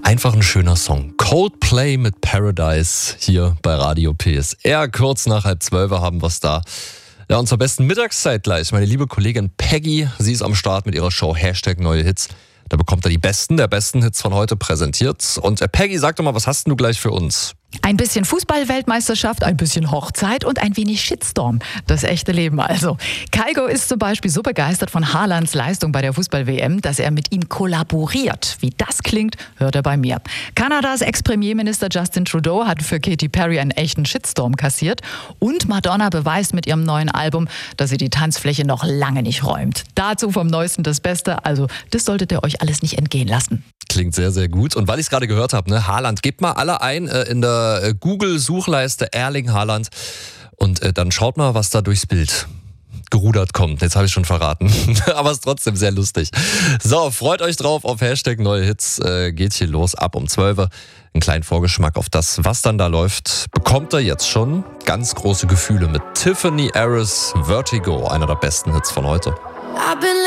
Einfach ein schöner Song. Coldplay mit Paradise hier bei Radio PSR. Kurz nach 11:30 haben wir es da. Ja, und zur besten Mittagszeit gleich. Meine liebe Kollegin Peggy, sie ist am Start mit ihrer Show #Neue Hits. Da bekommt er die besten Hits von heute präsentiert. Und Peggy, sag doch mal, was hast denn du gleich für uns? Ein bisschen Fußball-Weltmeisterschaft, ein bisschen Hochzeit und ein wenig Shitstorm. Das echte Leben also. Kygo ist zum Beispiel so begeistert von Haalands Leistung bei der Fußball-WM, dass er mit ihm kollaboriert. Wie das klingt, hört er bei mir. Kanadas Ex-Premierminister Justin Trudeau hat für Katy Perry einen echten Shitstorm kassiert. Und Madonna beweist mit ihrem neuen Album, dass sie die Tanzfläche noch lange nicht räumt. Dazu vom Neuesten das Beste. Also das solltet ihr euch alles nicht entgehen lassen. Klingt sehr, sehr gut. Und weil ich es gerade gehört habe, Haaland, gebt mal alle ein in der Google-Suchleiste Erling Haaland und dann schaut mal, was da durchs Bild gerudert kommt. Jetzt habe ich schon verraten, aber es ist trotzdem sehr lustig. So, freut euch drauf auf #Neue Hits. Geht hier los ab um 12. Einen kleinen Vorgeschmack auf das, was dann da läuft, bekommt ihr jetzt schon. Ganz große Gefühle mit Tiffany Harris, Vertigo, einer der besten Hits von heute.